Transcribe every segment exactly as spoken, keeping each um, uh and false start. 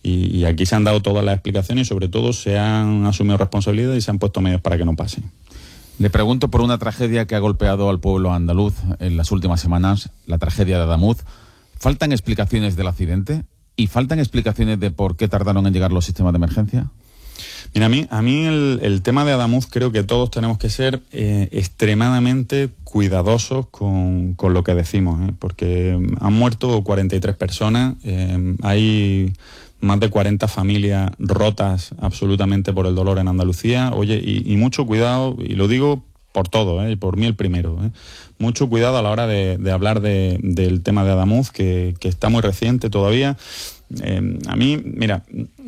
Y, y aquí se han dado todas las explicaciones y sobre todo se han asumido responsabilidades y se han puesto medios para que no pase. Le pregunto por una tragedia que ha golpeado al pueblo andaluz en las últimas semanas, la tragedia de Adamuz. ¿Faltan explicaciones del accidente? ¿Y faltan explicaciones de por qué tardaron en llegar los sistemas de emergencia? Mira, a mí, a mí el, el tema de Adamuz creo que todos tenemos que ser eh, extremadamente cuidadosos con, con lo que decimos, ¿eh? Porque han muerto cuarenta y tres personas, eh, hay más de cuarenta familias rotas absolutamente por el dolor en Andalucía. Oye, y, y mucho cuidado, y lo digo por todo, ¿eh? Y por mí el primero, ¿eh? Mucho cuidado a la hora de, de hablar de, del tema de Adamuz, que, que está muy reciente todavía. Eh, a mí, mira,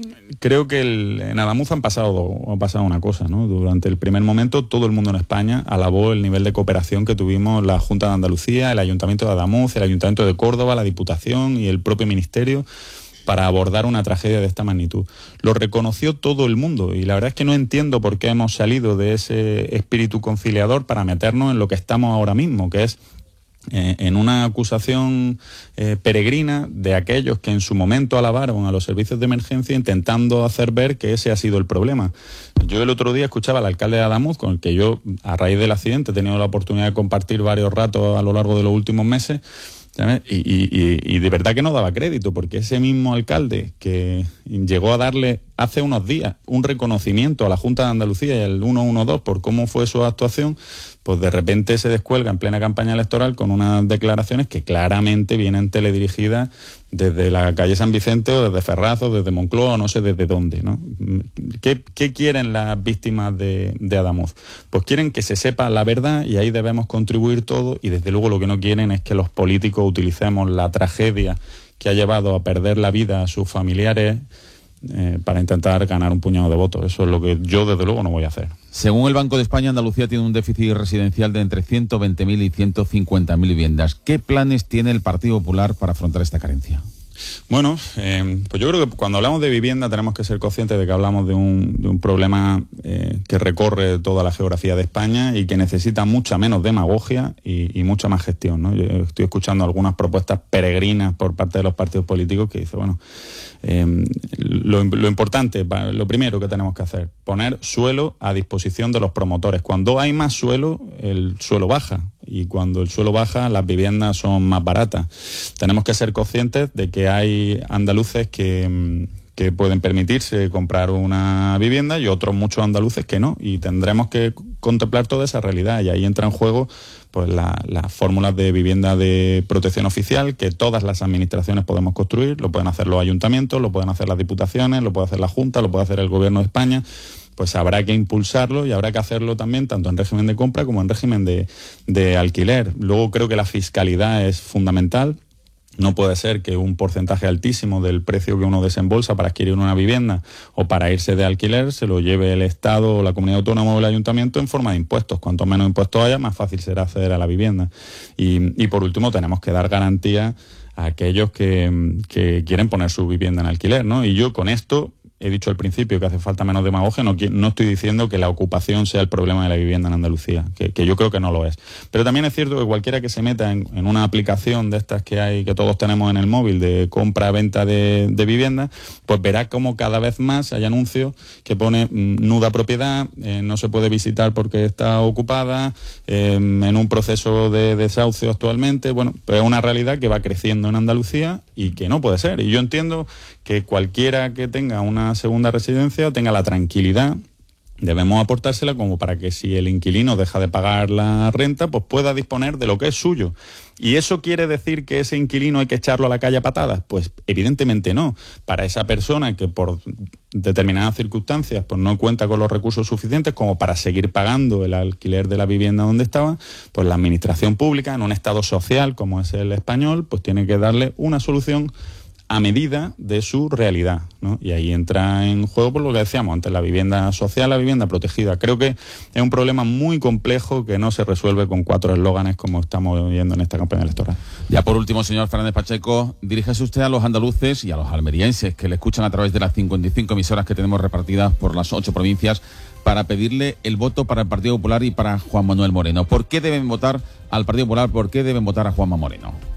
creo que el, en Adamuz han pasado, ha pasado una cosa, ¿no? Durante el primer momento todo el mundo en España alabó el nivel de cooperación que tuvimos la Junta de Andalucía, el Ayuntamiento de Adamuz, el Ayuntamiento de Córdoba, la Diputación y el propio Ministerio para abordar una tragedia de esta magnitud. Lo reconoció todo el mundo y la verdad es que no entiendo por qué hemos salido de ese espíritu conciliador para meternos en lo que estamos ahora mismo, que es Eh, en una acusación eh, peregrina de aquellos que en su momento alabaron a los servicios de emergencia intentando hacer ver que ese ha sido el problema. Yo el otro día escuchaba al alcalde de Adamuz, con el que yo a raíz del accidente he tenido la oportunidad de compartir varios ratos a lo largo de los últimos meses, ¿sabes? Y, y, y de verdad que no daba crédito, porque ese mismo alcalde que llegó a darle hace unos días un reconocimiento a la Junta de Andalucía y al ciento doce por cómo fue su actuación, pues de repente se descuelga en plena campaña electoral con unas declaraciones que claramente vienen teledirigidas desde la calle San Vicente o desde Ferraz o desde Moncloa o no sé desde dónde, ¿no? ¿Qué, qué quieren las víctimas de, de Adamuz? Pues quieren que se sepa la verdad y ahí debemos contribuir todos, y desde luego lo que no quieren es que los políticos utilicemos la tragedia que ha llevado a perder la vida a sus familiares eh, para intentar ganar un puñado de votos. Eso es lo que yo desde luego no voy a hacer. Según el Banco de España, Andalucía tiene un déficit residencial de entre ciento veinte mil y ciento cincuenta mil viviendas. ¿Qué planes tiene el Partido Popular para afrontar esta carencia? Bueno, eh, pues yo creo que cuando hablamos de vivienda tenemos que ser conscientes de que hablamos de un, de un problema eh, que recorre toda la geografía de España y que necesita mucha menos demagogia y, y mucha más gestión, ¿no? Yo estoy escuchando algunas propuestas peregrinas por parte de los partidos políticos que dicen, bueno, eh, lo, lo importante, lo primero que tenemos que hacer, poner suelo a disposición de los promotores. Cuando hay más suelo, el suelo baja. Y cuando el suelo baja, las viviendas son más baratas. Tenemos que ser conscientes de que hay andaluces que, que pueden permitirse comprar una vivienda y otros muchos andaluces que no. Y tendremos que contemplar toda esa realidad. Y ahí entra en juego pues la, las fórmulas de vivienda de protección oficial que todas las administraciones podemos construir. Lo pueden hacer los ayuntamientos, lo pueden hacer las diputaciones, lo puede hacer la Junta, lo puede hacer el Gobierno de España. Pues habrá que impulsarlo y habrá que hacerlo también tanto en régimen de compra como en régimen de, de alquiler. Luego creo que la fiscalidad es fundamental. No puede ser que un porcentaje altísimo del precio que uno desembolsa para adquirir una vivienda o para irse de alquiler se lo lleve el Estado o la comunidad autónoma o el ayuntamiento en forma de impuestos. Cuanto menos impuestos haya, más fácil será acceder a la vivienda. Y, y por último, tenemos que dar garantía a aquellos que, que quieren poner su vivienda en alquiler, ¿no? Y yo con esto he dicho al principio que hace falta menos demagogia, no, no estoy diciendo que la ocupación sea el problema de la vivienda en Andalucía, que, que yo creo que no lo es. Pero también es cierto que cualquiera que se meta en, en una aplicación de estas que hay, que todos tenemos en el móvil, de compra-venta de, de vivienda, pues verá como cada vez más hay anuncios que pone nuda propiedad, eh, no se puede visitar porque está ocupada, eh, en un proceso de desahucio actualmente. Bueno, pues es una realidad que va creciendo en Andalucía y que no puede ser. Y yo entiendo que cualquiera que tenga una segunda residencia tenga la tranquilidad, debemos aportársela como para que si el inquilino deja de pagar la renta, pues pueda disponer de lo que es suyo. ¿Y eso quiere decir que ese inquilino hay que echarlo a la calle a patadas? Pues evidentemente no. Para esa persona que por determinadas circunstancias pues no cuenta con los recursos suficientes como para seguir pagando el alquiler de la vivienda donde estaba, pues la administración pública, en un estado social como es el español, pues tiene que darle una solución a medida de su realidad, ¿no? Y ahí entra en juego por lo que decíamos antes, la vivienda social, la vivienda protegida. Creo que es un problema muy complejo que no se resuelve con cuatro eslóganes como estamos viendo en esta campaña electoral. Ya por último, señor Fernández Pacheco, diríjase usted a los andaluces y a los almerienses que le escuchan a través de las cincuenta y cinco emisoras que tenemos repartidas por las ocho provincias para pedirle el voto para el Partido Popular y para Juanma Moreno. ¿Por qué deben votar al Partido Popular? ¿Por qué deben votar a Juanma Moreno?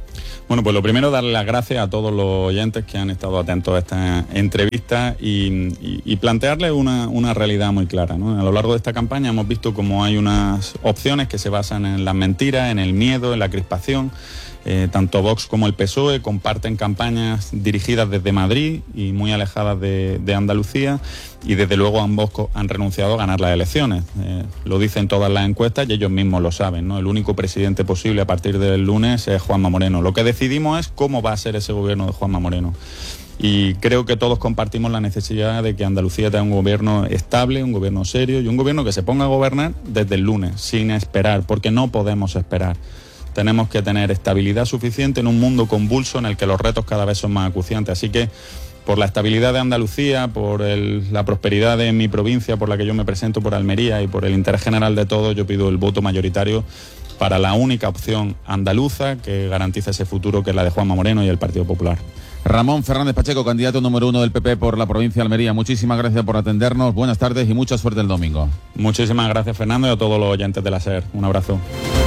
Bueno, pues lo primero, darle las gracias a todos los oyentes que han estado atentos a esta entrevista y, y, y plantearles una, una realidad muy clara, ¿no? A lo largo de esta campaña hemos visto cómo hay unas opciones que se basan en las mentiras, en el miedo, en la crispación. Eh, tanto Vox como el P S O E comparten campañas dirigidas desde Madrid y muy alejadas de, de Andalucía, y desde luego ambos han renunciado a ganar las elecciones. Eh, lo dicen todas las encuestas y ellos mismos lo saben, ¿no? El único presidente posible a partir del lunes es Juanma Moreno. Lo que decidimos es cómo va a ser ese gobierno de Juanma Moreno. Y creo que todos compartimos la necesidad de que Andalucía tenga un gobierno estable, un gobierno serio y un gobierno que se ponga a gobernar desde el lunes, sin esperar, porque no podemos esperar. Tenemos que tener estabilidad suficiente en un mundo convulso en el que los retos cada vez son más acuciantes. Así que, por la estabilidad de Andalucía, por el, la prosperidad de mi provincia, por la que yo me presento, por Almería, y por el interés general de todos, yo pido el voto mayoritario para la única opción andaluza que garantiza ese futuro, que es la de Juanma Moreno y el Partido Popular. Ramón Fernández Pacheco, candidato número uno del P P por la provincia de Almería. Muchísimas gracias por atendernos. Buenas tardes y mucha suerte el domingo. Muchísimas gracias, Fernando, y a todos los oyentes de la SER. Un abrazo.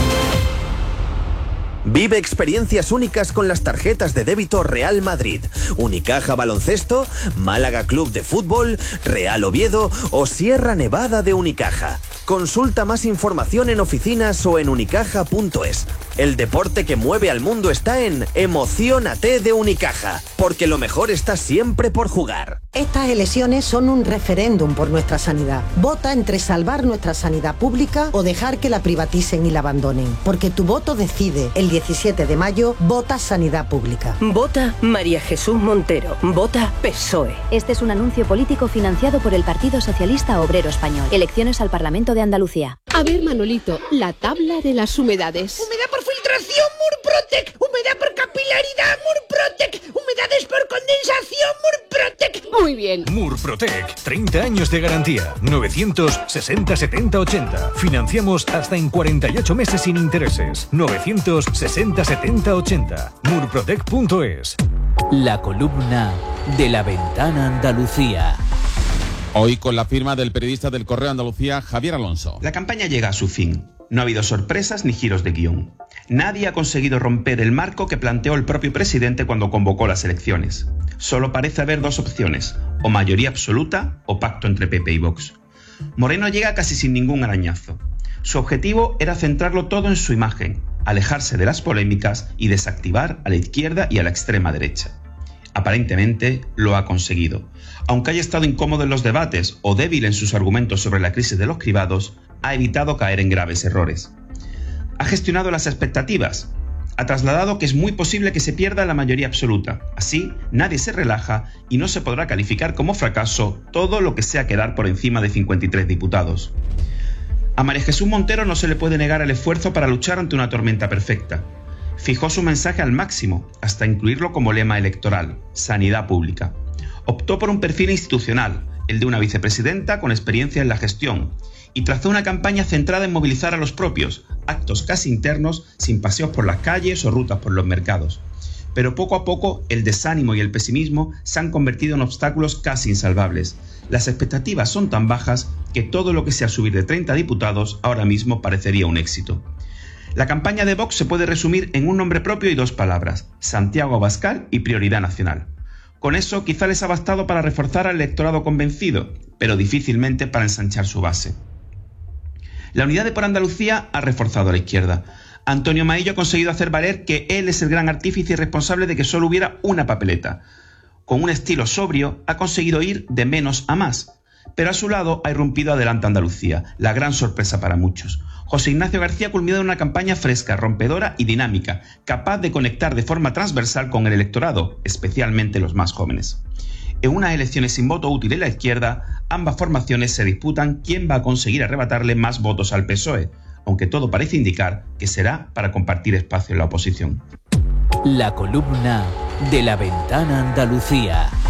Vive experiencias únicas con las tarjetas de débito Real Madrid, Unicaja Baloncesto, Málaga Club de Fútbol, Real Oviedo o Sierra Nevada de Unicaja. Consulta más información en oficinas o en unicaja punto es. El deporte que mueve al mundo está en Emociónate de Unicaja, porque lo mejor está siempre por jugar. Estas elecciones son un referéndum por nuestra sanidad. Vota entre salvar nuestra sanidad pública o dejar que la privaticen y la abandonen, porque tu voto decide. El diecisiete de mayo, vota Sanidad Pública. Vota María Jesús Montero. Vota P S O E. Este es un anuncio político financiado por el Partido Socialista Obrero Español. Elecciones al Parlamento de Andalucía. A ver, Manolito, la tabla de las humedades. Humedad por filtración, Murprotec. Humedad por capilaridad, Murprotec. Humedades por condensación, Murprotec. Muy bien. Murprotec, treinta años de garantía. novecientos sesenta setenta ochenta. Financiamos hasta en cuarenta y ocho meses sin intereses. novecientos sesenta setenta ochenta. Murprotec punto es. La columna de La Ventana Andalucía. Hoy con la firma del periodista del Correo Andalucía, Javier Alonso. La campaña llega a su fin. No ha habido sorpresas ni giros de guión. Nadie ha conseguido romper el marco que planteó el propio presidente cuando convocó las elecciones. Solo parece haber dos opciones, o mayoría absoluta o pacto entre P P y Vox. Moreno llega casi sin ningún arañazo. Su objetivo era centrarlo todo en su imagen, alejarse de las polémicas y desactivar a la izquierda y a la extrema derecha. Aparentemente lo ha conseguido. Aunque haya estado incómodo en los debates o débil en sus argumentos sobre la crisis de los cribados, ha evitado caer en graves errores. Ha gestionado las expectativas. Ha trasladado que es muy posible que se pierda la mayoría absoluta. Así, nadie se relaja y no se podrá calificar como fracaso todo lo que sea quedar por encima de cincuenta y tres diputados. A María Jesús Montero no se le puede negar el esfuerzo para luchar ante una tormenta perfecta. Fijó su mensaje al máximo, hasta incluirlo como lema electoral: sanidad pública. Optó por un perfil institucional, el de una vicepresidenta con experiencia en la gestión, y trazó una campaña centrada en movilizar a los propios, actos casi internos, sin paseos por las calles o rutas por los mercados. Pero poco a poco el desánimo y el pesimismo se han convertido en obstáculos casi insalvables. Las expectativas son tan bajas que todo lo que sea subir de treinta diputados ahora mismo parecería un éxito. La campaña de Vox se puede resumir en un nombre propio y dos palabras: Santiago Abascal y prioridad nacional. Con eso quizá les ha bastado para reforzar al electorado convencido, pero difícilmente para ensanchar su base. La unidad de Por Andalucía ha reforzado a la izquierda. Antonio Maillo ha conseguido hacer valer que él es el gran artífice y responsable de que solo hubiera una papeleta. Con un estilo sobrio ha conseguido ir de menos a más, pero a su lado ha irrumpido Adelante Andalucía, la gran sorpresa para muchos. José Ignacio García ha culminado una campaña fresca, rompedora y dinámica, capaz de conectar de forma transversal con el electorado, especialmente los más jóvenes. En unas elecciones sin voto útil en la izquierda, ambas formaciones se disputan quién va a conseguir arrebatarle más votos al P S O E, aunque todo parece indicar que será para compartir espacio en la oposición. La columna de La Ventana Andalucía.